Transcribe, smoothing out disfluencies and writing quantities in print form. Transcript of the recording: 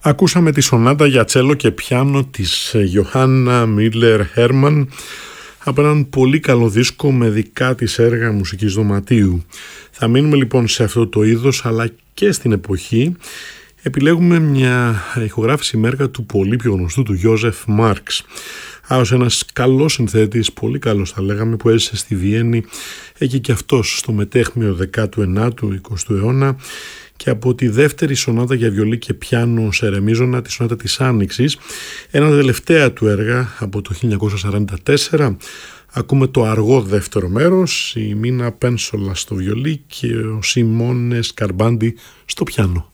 Ακούσαμε τη σονάτα για τσέλο και πιάνο της Γιωχάννα Μίλλερ Χέρμαν από έναν πολύ καλό δίσκο με δικά της έργα μουσικής δωματίου. Θα μείνουμε λοιπόν σε αυτό το είδος αλλά και στην εποχή. Επιλέγουμε μια ηχογράφηση με έργα του πολύ πιο γνωστού του Γιόζεφ Μάρξ. Άλλος ένας καλός συνθέτης, πολύ καλός θα λέγαμε, που έζησε στη Βιέννη εκεί και αυτός στο μετέχμιο 19ου-20ου αιώνα, και από τη δεύτερη σονάτα για βιολί και πιάνο σε ρεμίζωνα, τη σονάτα της Άνοιξης, ένα τελευταία του έργα από το 1944, ακούμε το αργό δεύτερο μέρος, η Μίνα Πένσολα στο βιολί και ο Σιμώνε Σκαρμπάντι στο πιάνο.